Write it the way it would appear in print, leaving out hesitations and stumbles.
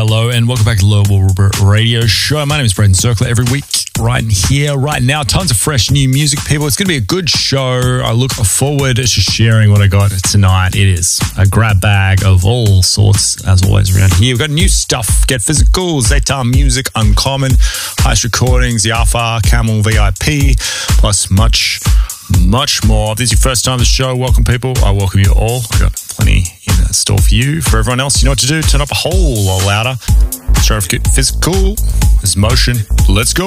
Hello and welcome back to Low Wall Radio Show. My name is Braden Circler. Every week, right here, right now, tons of fresh new music, people. It's going to be a good show. I look forward to sharing what I got tonight. It is a grab bag of all sorts, as always, around here. We've got new stuff. Get Physical, Zeta Music, Uncommon, Heist Recordings, Yafa, Camel VIP, plus much more. If this is your first time on the show, welcome, people. I welcome you all. I got plenty in store for you. For everyone else, you know what to do. Turn up a whole lot louder. Let's try to get physical. There's motion. Let's go.